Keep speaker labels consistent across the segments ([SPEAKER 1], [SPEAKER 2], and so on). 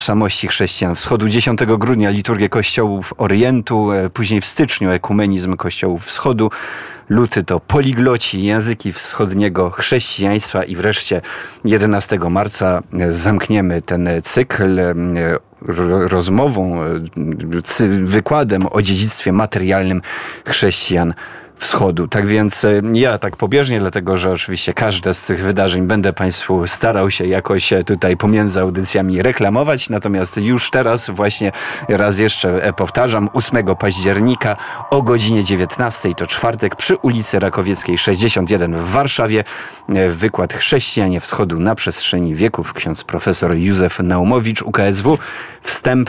[SPEAKER 1] tożsamości chrześcijan wschodu. 10 grudnia liturgię kościołów Orientu, później w styczniu ekumenizm kościołów wschodu. Luty to poligloci, języki wschodniego chrześcijaństwa i wreszcie 11 marca zamkniemy ten cykl rozmową, wykładem o dziedzictwie materialnym chrześcijan wschodu. Tak więc ja tak pobieżnie, dlatego że oczywiście każde z tych wydarzeń będę Państwu starał się jakoś tutaj pomiędzy audycjami reklamować, natomiast już teraz właśnie raz jeszcze powtarzam, 8 października o godzinie 19, to czwartek, przy ulicy Rakowieckiej 61 w Warszawie, wykład Chrześcijanie Wschodu na przestrzeni wieków, ksiądz profesor Józef Naumowicz, UKSW, wstęp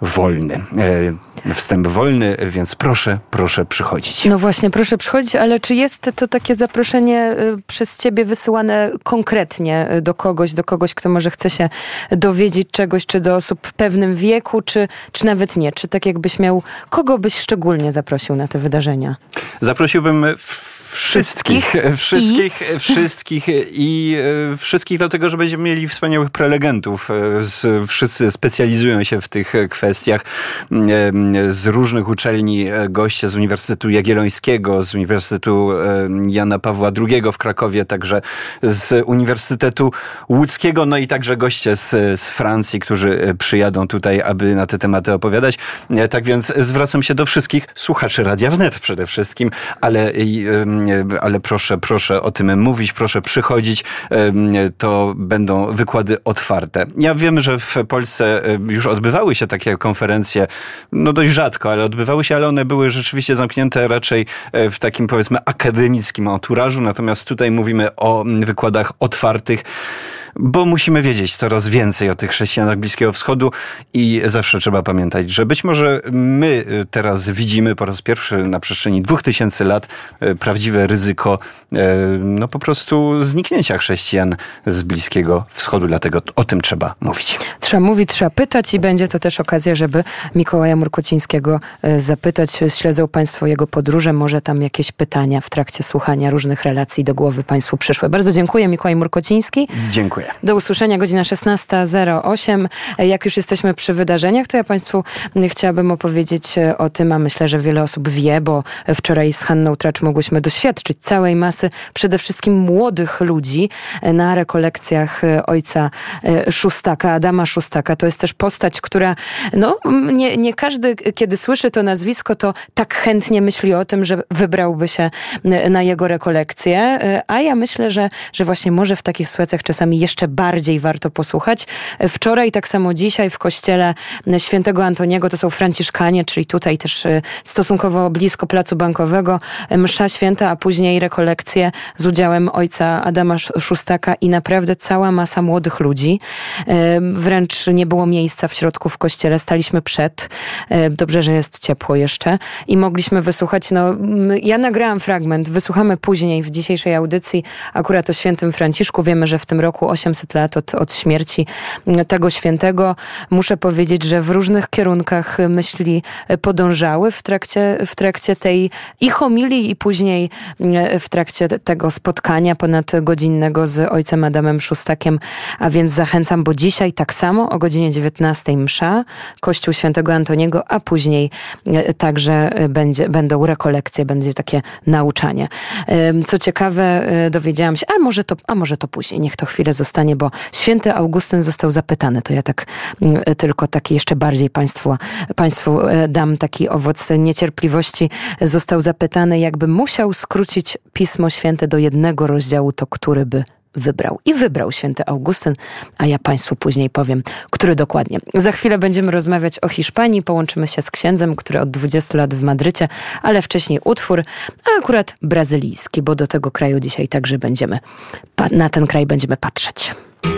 [SPEAKER 1] wolny, więc proszę przychodzić.
[SPEAKER 2] No właśnie, proszę przychodzić, ale czy jest to takie zaproszenie przez ciebie wysyłane konkretnie do kogoś, kto może chce się dowiedzieć czegoś, czy do osób w pewnym wieku, czy nawet nie? Czy tak jakbyś miał, kogo byś szczególnie zaprosił na te wydarzenia?
[SPEAKER 1] Zaprosiłbym wszystkich i wszystkich dlatego, że będziemy mieli wspaniałych prelegentów. Wszyscy specjalizują się w tych kwestiach. Z różnych uczelni goście z Uniwersytetu Jagiellońskiego, z Uniwersytetu Jana Pawła II w Krakowie, także z Uniwersytetu Łódzkiego, no i także goście z Francji, którzy przyjadą tutaj, aby na te tematy opowiadać. Tak więc zwracam się do wszystkich słuchaczy Radia Wnet przede wszystkim, ale proszę o tym mówić, proszę przychodzić. To będą wykłady otwarte. Ja wiem, że w Polsce już odbywały się takie konferencje, no dość rzadko, ale odbywały się, ale one były rzeczywiście zamknięte raczej w takim, powiedzmy, akademickim anturażu. Natomiast tutaj mówimy o wykładach otwartych, bo musimy wiedzieć coraz więcej o tych chrześcijanach Bliskiego Wschodu i zawsze trzeba pamiętać, że być może my teraz widzimy po raz pierwszy na przestrzeni 2000 lat prawdziwe ryzyko no po prostu zniknięcia chrześcijan z Bliskiego Wschodu, dlatego o tym trzeba mówić.
[SPEAKER 2] Trzeba mówić, trzeba pytać i będzie to też okazja, żeby Mikołaja Murkocińskiego zapytać. Śledzą Państwo jego podróże, może tam jakieś pytania w trakcie słuchania różnych relacji do głowy Państwu przyszły. Bardzo dziękuję. Mikołaj Murkociński.
[SPEAKER 1] Dziękuję.
[SPEAKER 2] Do usłyszenia, godzina 16:08. Jak już jesteśmy przy wydarzeniach, to ja Państwu chciałabym opowiedzieć o tym, a myślę, że wiele osób wie, bo wczoraj z Hanną Tracz mogłyśmy doświadczyć całej masy, przede wszystkim młodych ludzi na rekolekcjach ojca Szóstaka, Adama Szóstaka. To jest też postać, która, no, nie każdy, kiedy słyszy to nazwisko, to tak chętnie myśli o tym, że wybrałby się na jego rekolekcję, a ja myślę, że właśnie może w takich sytuacjach czasami jeszcze bardziej warto posłuchać. Wczoraj, tak samo dzisiaj w kościele świętego Antoniego, to są Franciszkanie, czyli tutaj też stosunkowo blisko Placu Bankowego, msza święta, a później rekolekcje z udziałem ojca Adama Szóstaka i naprawdę cała masa młodych ludzi. Wręcz nie było miejsca w środku w kościele, staliśmy przed. Dobrze, że jest ciepło jeszcze i mogliśmy wysłuchać, no ja nagrałam fragment, wysłuchamy później w dzisiejszej audycji akurat o świętym Franciszku. Wiemy, że w tym roku 800 lat od śmierci tego świętego. Muszę powiedzieć, że w różnych kierunkach myśli podążały w trakcie tej i homilii i później w trakcie tego spotkania ponadgodzinnego z ojcem Adamem Szóstakiem. A więc zachęcam, bo dzisiaj tak samo o godzinie 19 msza, Kościół świętego Antoniego, a później także będą rekolekcje, będzie takie nauczanie. Co ciekawe, dowiedziałam się, a może to później, niech to chwilę zostanie, bo święty Augustyn został zapytany. To ja tak tylko taki jeszcze bardziej Państwu dam taki owoc niecierpliwości. Został zapytany, jakby musiał skrócić Pismo Święte do jednego rozdziału, to który by wybrał. I wybrał święty Augustyn, a ja Państwu później powiem, który dokładnie. Za chwilę będziemy rozmawiać o Hiszpanii. Połączymy się z księdzem, który od 20 lat w Madrycie, ale wcześniej utwór, a akurat brazylijski, bo do tego kraju dzisiaj także na ten kraj będziemy patrzeć.